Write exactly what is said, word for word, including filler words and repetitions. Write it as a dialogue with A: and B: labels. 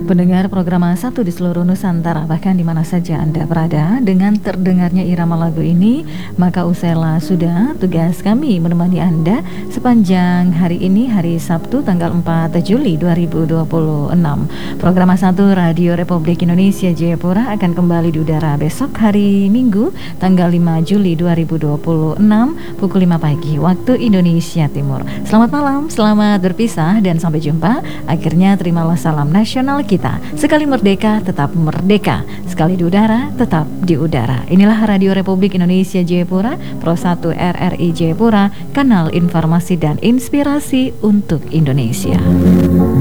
A: Pendengar program satu di seluruh Nusantara, bahkan di mana saja Anda berada, dengan terdengarnya irama lagu ini, maka usailah sudah tugas kami menemani Anda sepanjang hari ini, hari Sabtu tanggal empat Juli dua ribu dua puluh enam. Program satu Radio Republik Indonesia Jayapura akan kembali di udara besok hari Minggu tanggal lima Juli dua ribu dua puluh enam pukul lima pagi waktu Indonesia Timur. Selamat malam, selamat berpisah dan sampai jumpa. Akhirnya terimalah salam nasional kita. Sekali merdeka, tetap merdeka. Sekali di udara, tetap di udara. Inilah Radio Republik Indonesia Jayapura, Pro satu R R I Jayapura, kanal informasi dan inspirasi untuk Indonesia.